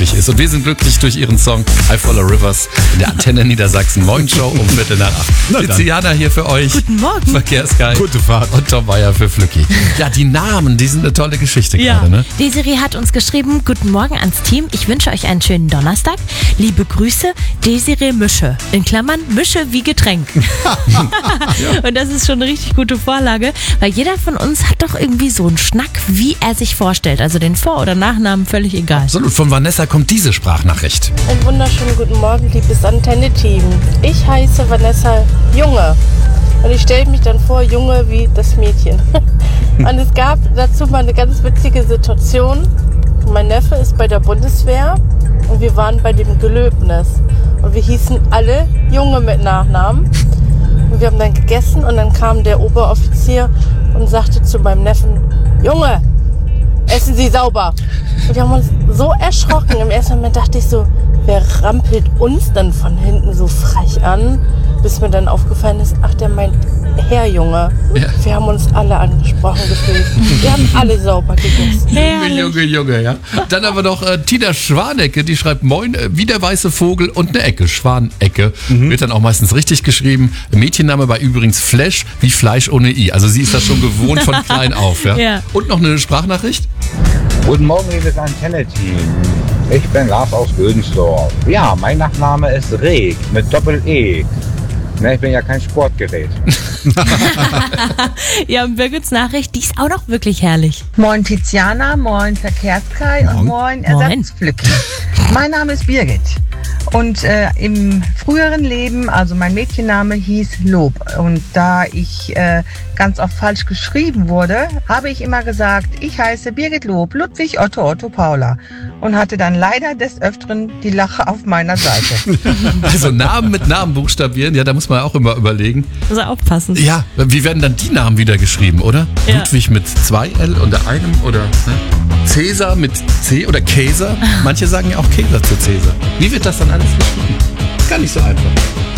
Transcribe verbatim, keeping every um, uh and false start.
glücklich ist. Und wir sind glücklich durch ihren Song I Follow Rivers in der Antenne Niedersachsen Morgenshow um Viertel nach acht. Tiziana hier für euch. Guten Morgen. Verkehrsguide. Gute Fahrt. Und Tom Bayer für Flücki. Ja, die Namen, die sind eine tolle Geschichte Ja. gerade, ne? Desiree hat uns geschrieben, guten Morgen ans Team. Ich wünsche euch einen schönen Donnerstag. Liebe Grüße, Desiree Mische. In Klammern, Mische wie Getränk. Und das ist schon eine richtig gute Vorlage, weil jeder von uns hat doch irgendwie so einen Schnack, wie er sich vorstellt. Also den Vor- oder Nachnamen völlig egal. Absolut. Von Vanessa kommt diese Sprachnachricht. Einen wunderschönen guten Morgen, liebes Antenne-Team. Ich heiße Vanessa Junge und ich stelle mich dann vor, Junge wie das Mädchen. Und es gab dazu mal eine ganz witzige Situation. Mein Neffe ist bei der Bundeswehr und wir waren bei dem Gelöbnis. Und wir hießen alle Junge mit Nachnamen. Und wir haben dann gegessen und dann kam der Oberoffizier und sagte zu meinem Neffen, Junge, essen Sie sauber. Und wir haben uns so erschrocken. Im ersten Moment dachte ich so, wer rampelt uns dann von hinten so frech an? Bis mir dann aufgefallen ist, ach, der meint Herr Junge. Ja. Wir haben uns alle angesprochen gefühlt. Wir haben alle sauber gegessen. Junge, Junge, Junge, ja. Dann aber noch äh, Tina Schwanecke, die schreibt Moin, äh, wie der weiße Vogel und eine Ecke, Schwanecke. Mhm. Wird dann auch meistens richtig geschrieben. Mädchenname war übrigens Flash, wie Fleisch ohne I. Also sie ist das schon gewohnt von klein auf. Ja? Ja. Und noch eine Sprachnachricht. Guten Morgen, liebes Antenne-Team. Ich bin Lars aus Gödensdorf. Ja, mein Nachname ist Reg mit Doppel-E. Ne, ich bin ja kein Sportgerät. Ja, und Birgits Nachricht, die ist auch noch wirklich herrlich. Moin Tiziana, moin Verkehrskai und moin Ersatzflücki. Mein Name ist Birgit und äh, im früheren Leben, also mein Mädchenname hieß Lob und da ich äh, ganz oft falsch geschrieben wurde, habe ich immer gesagt, ich heiße Birgit Lob, Ludwig Otto Otto Paula und hatte dann leider des Öfteren die Lache auf meiner Seite. Also Namen mit Namen buchstabieren, ja, da muss man auch immer überlegen. Also aufpassen. Ja, wie werden dann die Namen wieder geschrieben, oder? Ja. Ludwig mit zwei L unter einem oder ne? Cäsar mit C oder Käser. Manche sagen ja auch Käser zu Cäsar. Wie wird das dann alles geschrieben? Gar nicht so einfach.